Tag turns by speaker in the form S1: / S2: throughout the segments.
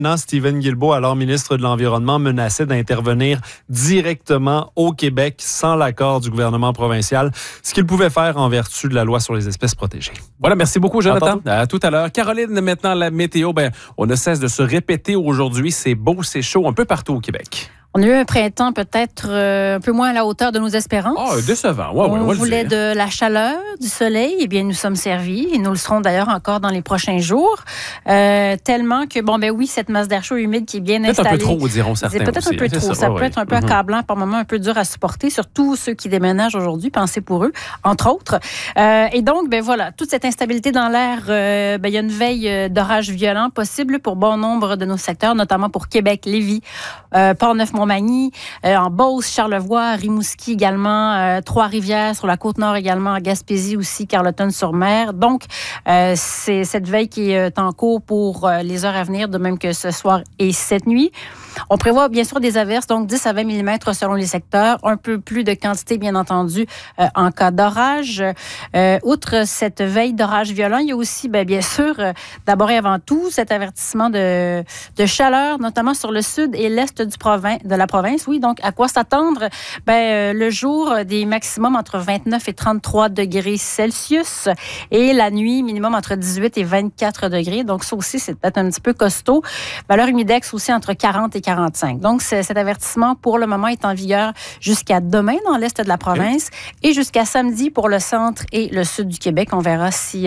S1: Stephen Guilbeault, alors ministre de l'Environnement, menaçait d'intervenir directement au Québec sans l'accord du gouvernement provincial, ce qu'il pouvait faire en vertu de la loi sur les espèces protégées.
S2: Voilà, merci beaucoup, Jonathan. À tout à l'heure. Caroline, maintenant, la météo, on ne cesse de se répéter aujourd'hui. C'est beau, c'est chaud un peu partout au Québec.
S3: On a eu un printemps peut-être un peu moins à la hauteur de nos espérances.
S2: Décevant.
S3: On voulait de la chaleur, du soleil. Eh bien, nous sommes servis et nous le serons d'ailleurs encore dans les prochains jours. Tellement que, oui, cette masse d'air chaud humide qui est bien installée.
S2: Peut-être un peu trop, diront certains.
S3: C'est peut-être
S2: aussi,
S3: un peu trop. Ça peut être un peu accablant, par moments un peu dur à supporter, surtout ceux qui déménagent aujourd'hui. Pensez pour eux, entre autres. Et donc, voilà, toute cette instabilité dans l'air, il y a une veille d'orage violent possible pour bon nombre de nos secteurs, notamment pour Québec, Lévis, Port-Neuf-Montmagny, en Beauce, Charlevoix, Rimouski également, Trois-Rivières, sur la Côte-Nord également, Gaspésie aussi, Carleton-sur-Mer. Donc, c'est cette veille qui est en cours pour les heures à venir, de même que ce soir et cette nuit. On prévoit bien sûr des averses, donc 10 à 20 mm selon les secteurs, un peu plus de quantité, bien entendu, en cas d'orage. Outre cette veille d'orage violent, il y a aussi, bien sûr, d'abord et avant tout, cet avertissement de chaleur, notamment sur le sud et l'est de la province. Oui, donc à quoi s'attendre? Le jour, des maximums entre 29 et 33 degrés Celsius et la nuit, minimum entre 18 et 24 degrés. Donc ça aussi, c'est peut-être un petit peu costaud. Valeur humidex aussi entre 40 et 45. Donc, cet avertissement, pour le moment, est en vigueur jusqu'à demain dans l'est de la province et jusqu'à samedi pour le centre et le sud du Québec. On verra si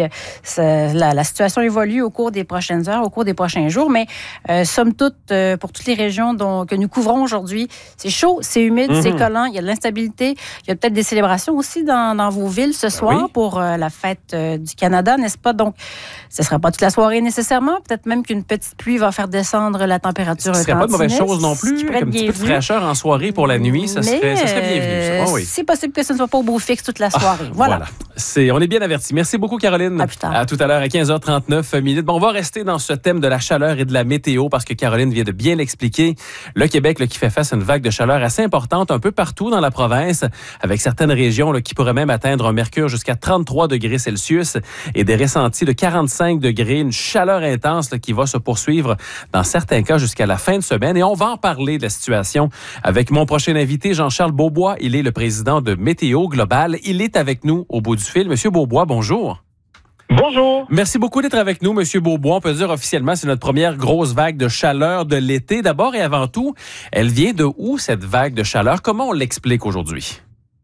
S3: la situation évolue au cours des prochaines heures, au cours des prochains jours. Mais, somme toute, pour toutes les régions que nous couvrons aujourd'hui, c'est chaud, c'est humide, c'est collant, il y a de l'instabilité. Il y a peut-être des célébrations aussi dans vos villes ce soir pour la fête du Canada, n'est-ce pas? Donc, ce ne sera pas toute la soirée nécessairement. Peut-être même qu'une petite pluie va faire descendre la température.
S2: Ce ne serait pas de mauvaise chose non plus. Comme un petit peu de fraîcheur en soirée pour la nuit, ça serait bienvenu.
S3: C'est possible que ce ne soit pas au beau fixe toute la soirée. Voilà.
S2: On est bien avertis. Merci beaucoup, Caroline.
S3: À plus tard.
S2: À tout à l'heure, à 15h39. On va rester dans ce thème de la chaleur et de la météo parce que Caroline vient de bien l'expliquer. Le Québec qui fait face à une vague de chaleur assez importante un peu partout dans la province, avec certaines régions qui pourraient même atteindre un mercure jusqu'à 33 degrés Celsius et des ressentis de 45 degrés. Une chaleur intense qui va se poursuivre dans certains cas jusqu'à la fin de semaine. Et on va en parler de la situation avec mon prochain invité, Jean-Charles Beaubois. Il est le président de Météo Global. Il est avec nous au bout du fil. Monsieur Beaubois, bonjour.
S4: Bonjour.
S2: Merci beaucoup d'être avec nous, Monsieur Beaubois. On peut dire officiellement, c'est notre première grosse vague de chaleur de l'été. D'abord et avant tout, elle vient de où, cette vague de chaleur? Comment on l'explique aujourd'hui?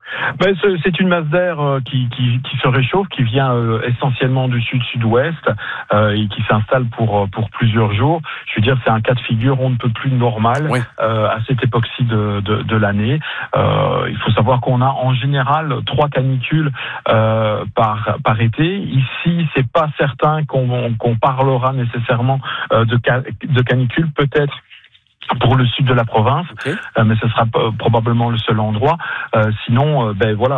S4: C'est une masse d'air qui se réchauffe, qui vient essentiellement du sud-sud-ouest et qui s'installe pour plusieurs jours. Je veux dire, c'est un cas de figure on ne peut plus normal à cette époque-ci de l'année. Il faut savoir qu'on a en général 3 canicules par été. Ici, c'est pas certain qu'on parlera nécessairement de canicule, peut-être pour le sud de la province, mais ce sera probablement le seul endroit. Sinon,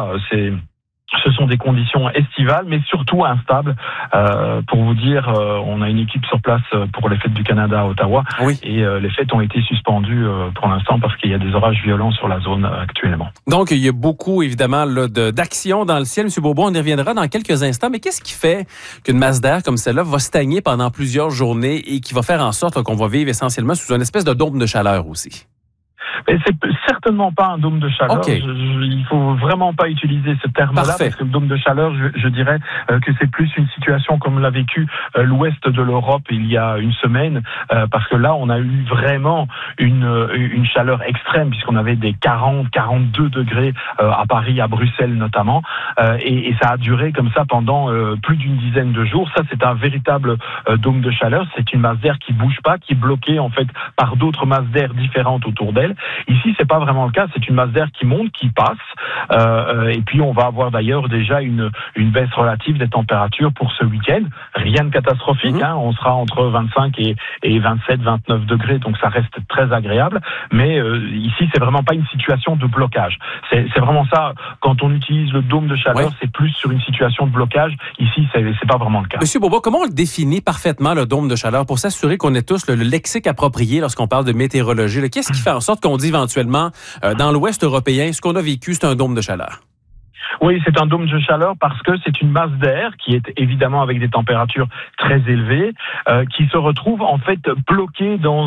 S4: ce sont des conditions estivales, mais surtout instables. Pour vous dire, on a une équipe sur place pour les fêtes du Canada à Ottawa, et les fêtes ont été suspendues pour l'instant parce qu'il y a des orages violents sur la zone actuellement.
S2: Donc, il y a beaucoup, évidemment, d'actions dans le ciel. M. Beaubois, on y reviendra dans quelques instants, mais qu'est-ce qui fait qu'une masse d'air comme celle-là va stagner pendant plusieurs journées et qui va faire en sorte qu'on va vivre essentiellement sous une espèce de dôme de chaleur aussi?
S4: Mais c'est certainement pas un dôme de chaleur. Il faut vraiment pas utiliser ce terme-là parce que le dôme de chaleur, je dirais que c'est plus une situation comme l'a vécu l'ouest de l'Europe il y a une semaine, parce que là on a eu vraiment une chaleur extrême puisqu'on avait des 40-42 degrés à Paris, à Bruxelles notamment, et ça a duré comme ça pendant plus d'une dizaine de jours. Ça, c'est un véritable dôme de chaleur. C'est une masse d'air qui bouge pas, qui est bloquée en fait par d'autres masses d'air différentes autour d'elle. Ici, c'est pas vraiment le cas. C'est une masse d'air qui monte, qui passe, et puis on va avoir d'ailleurs déjà une baisse relative des températures pour ce week-end. Rien de catastrophique, on sera entre 25 et 27-29 degrés, donc ça reste très agréable. Mais ici, c'est vraiment pas une situation de blocage. C'est vraiment ça. Quand on utilise le dôme de chaleur, c'est plus sur une situation de blocage. Ici, c'est pas vraiment le cas.
S2: Monsieur Beaubois, comment on le définit parfaitement, le dôme de chaleur, pour s'assurer qu'on ait tous le lexique approprié lorsqu'on parle de météorologie? Qu'est-ce qui fait en sorte qu'on dit éventuellement, dans l'Ouest européen, ce qu'on a vécu, c'est un dôme de chaleur?
S4: Oui, c'est un dôme de chaleur parce que c'est une masse d'air qui est évidemment avec des températures très élevées, qui se retrouve en fait bloquée dans